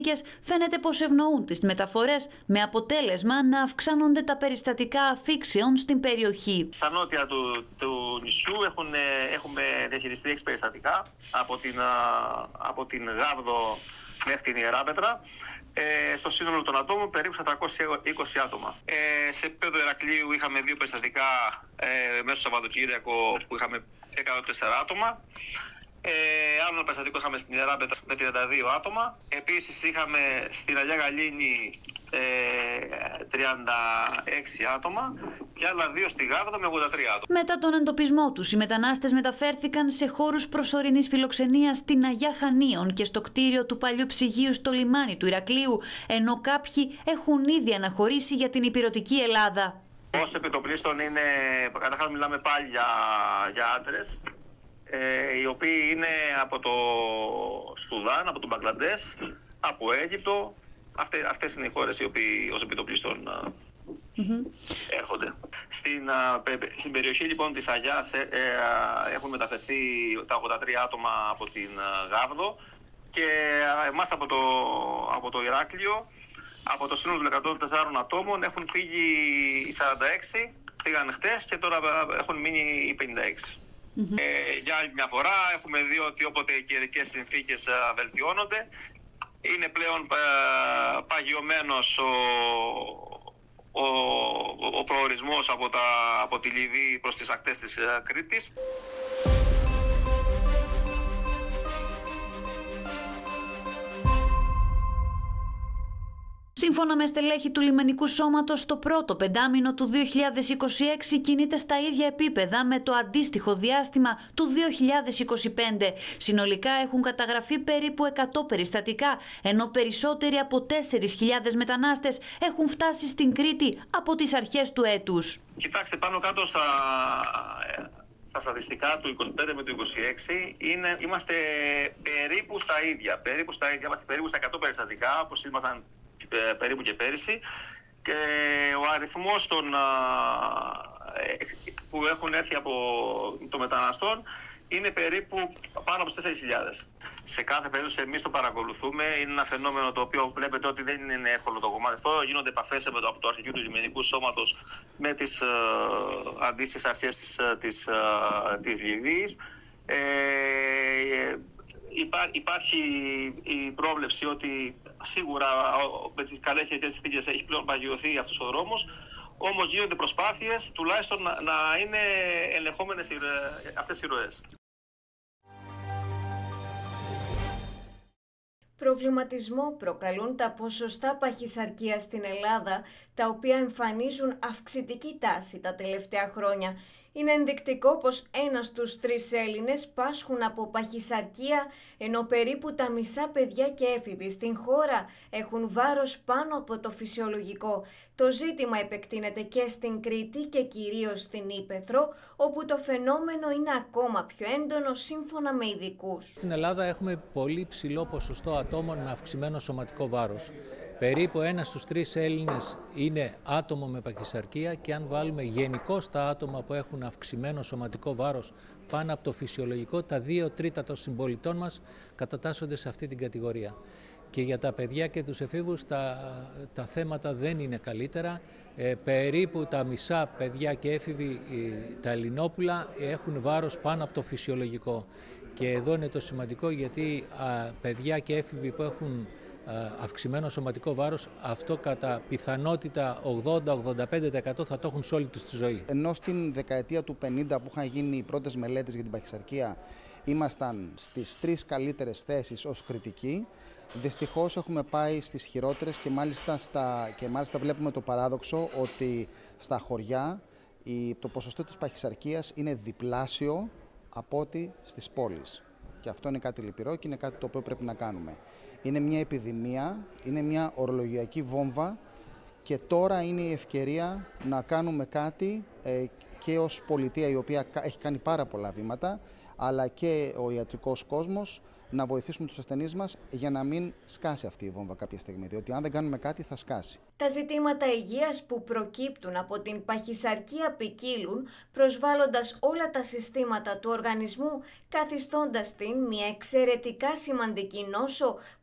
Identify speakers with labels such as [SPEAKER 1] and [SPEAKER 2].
[SPEAKER 1] φαίνεται πως ευνοούν τις μεταφορές, με αποτέλεσμα να αυξάνονται τα περιστατικά αφήξεων στην περιοχή.
[SPEAKER 2] Στα νότια του νησιού έχουμε διαχειριστεί 6 περιστατικά από την Γάβδο μέχρι την Ιεράπετρα. Στο σύνολο των ατόμων περίπου 420 άτομα. Σε επίπεδο Ηρακλείου είχαμε 2 περιστατικά μέσα στο Σαββατοκύριακο που είχαμε 104 άτομα. Άλλο περιστατικό είχαμε στην Ιεράπετρα με 32 άτομα. Επίσης είχαμε στην Αγία Γαλήνη 36 άτομα και άλλα 2 στη Γάβδο με 83 άτομα.
[SPEAKER 1] Μετά τον εντοπισμό τους, οι μετανάστες μεταφέρθηκαν σε χώρους προσωρινής φιλοξενίας στην Αγιά Χανίων και στο κτίριο του παλιού ψυγείου στο λιμάνι του Ηρακλείου, ενώ κάποιοι έχουν ήδη αναχωρήσει για την ηπειρωτική Ελλάδα.
[SPEAKER 2] Ως επιτοπλίστων καταρχάς μιλάμε πάλι για άντρες, οι οποίοι είναι από το Σουδάν, από τον Μπαγκλαντές, από Αίγυπτο. Αυτές είναι οι χώρες οι οποίοι ως επιτοπλίστων έρχονται. Στην περιοχή λοιπόν της Αγιάς έχουν μεταφερθεί τα 83 άτομα από την Γάβδο και εμάς από το Ηράκλειο, από το σύνολο των 104 ατόμων έχουν φύγει οι 46, φύγανε χτες και τώρα έχουν μείνει οι 56. Για άλλη μια φορά έχουμε δει ότι όποτε οι καιρικές συνθήκες βελτιώνονται, είναι πλέον παγιωμένος ο προορισμός από τη Λιβύη προς τις ακτές της Κρήτης.
[SPEAKER 1] Σύμφωνα με στελέχη του λιμενικού σώματος, το πρώτο πεντάμηνο του 2026 κινείται στα ίδια επίπεδα με το αντίστοιχο διάστημα του 2025. Συνολικά έχουν καταγραφεί περίπου 100 περιστατικά, ενώ περισσότεροι από 4.000 μετανάστες έχουν φτάσει στην Κρήτη από τις αρχές του έτους.
[SPEAKER 2] Κοιτάξτε, πάνω κάτω στα στατιστικά του 25 με το 26 είμαστε περίπου στα ίδια. Είμαστε περίπου στα 100 περιστατικά, όπως ήμασταν περίπου και πέρυσι, και ο αριθμός που έχουν έρθει από το μεταναστών είναι περίπου πάνω από 4.000. Σε κάθε περίπτωση εμείς το παρακολουθούμε. Είναι ένα φαινόμενο το οποίο βλέπετε ότι δεν είναι εύκολο το κομμάτι αυτό. Γίνονται επαφές από το αρχηγείο του λιμενικού σώματος με τις αντίστοιχες αρχές της Λιβύης. Υπάρχει η πρόβλεψη ότι σίγουρα με τις καλές χειρικές συνθήκες έχει πλέον παγιωθεί αυτός ο δρόμος, όμως γίνονται προσπάθειες τουλάχιστον να είναι ελεγχόμενες αυτές οι ροές.
[SPEAKER 3] Προβληματισμό προκαλούν τα ποσοστά παχυσαρκίας στην Ελλάδα, τα οποία εμφανίζουν αυξητική τάση τα τελευταία χρόνια. Είναι ενδεικτικό πως 1 στους 3 Έλληνες πάσχουν από παχυσαρκία, ενώ περίπου τα μισά παιδιά και έφηβοι στην χώρα έχουν βάρος πάνω από το φυσιολογικό. Το ζήτημα επεκτείνεται και στην Κρήτη και κυρίως στην Ύπαιθρο, όπου το φαινόμενο είναι ακόμα πιο έντονο σύμφωνα με ειδικούς.
[SPEAKER 4] Στην Ελλάδα έχουμε πολύ ψηλό ποσοστό ατόμων με αυξημένο σωματικό βάρος. Περίπου 1 στους 3 Έλληνες είναι άτομο με παχυσαρκία και αν βάλουμε γενικώς τα άτομα που έχουν αυξημένο σωματικό βάρος πάνω από το φυσιολογικό, τα 2 τρίτα των συμπολιτών μας κατατάσσονται σε αυτή την κατηγορία. Και για τα παιδιά και τους εφήβους τα θέματα δεν είναι καλύτερα. Περίπου τα μισά παιδιά και έφηβοι, τα Ελληνόπουλα, έχουν βάρος πάνω από το φυσιολογικό. Και εδώ είναι το σημαντικό, γιατί παιδιά και έφηβοι που έχουν αυξημένο σωματικό βάρος, αυτό κατά πιθανότητα 80-85% θα το έχουν σε όλη τους τη ζωή.
[SPEAKER 5] Ενώ στην δεκαετία του 50 που είχαν γίνει οι πρώτες μελέτες για την παχυσαρκία ήμασταν στις 3 καλύτερες θέσεις ως κριτικοί, δυστυχώς έχουμε πάει στις χειρότερες και μάλιστα βλέπουμε το παράδοξο ότι στα χωριά το ποσοστό της παχυσαρκίας είναι διπλάσιο από ό,τι στις πόλεις. Και αυτό είναι κάτι λυπηρό και είναι κάτι το οποίο πρέπει να κάνουμε. Είναι μια επιδημία, είναι μια ορολογιακή βόμβα και τώρα είναι η ευκαιρία να κάνουμε κάτι και ως πολιτεία, η οποία έχει κάνει πάρα πολλά βήματα, αλλά και ο ιατρικός κόσμος, να βοηθήσουμε τους ασθενείς μας για να μην σκάσει αυτή η βόμβα κάποια στιγμή, διότι αν δεν κάνουμε κάτι θα σκάσει.
[SPEAKER 3] Τα ζητήματα υγείας που προκύπτουν από την παχυσαρκία ποικίλουν, προσβάλλοντας όλα τα συστήματα του οργανισμού, καθιστώντας την μια εξαιρετικά σημαντική νόσο